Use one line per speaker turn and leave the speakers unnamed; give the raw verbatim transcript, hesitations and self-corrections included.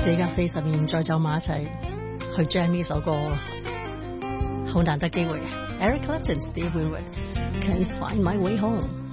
事隔四十年再走埋一齊去 jam 呢首歌，好難得機會。Eric Clapton、Stevie Wonder，Can't Find My Way Home。